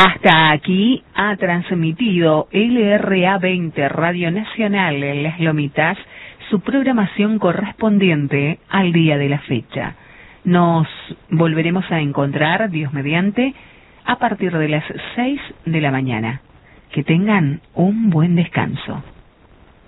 Hasta aquí ha transmitido LRA20 Radio Nacional en Las Lomitas su programación correspondiente al día de la fecha. Nos volveremos a encontrar, Dios mediante, a partir de las 6 de la mañana. Que tengan un buen descanso.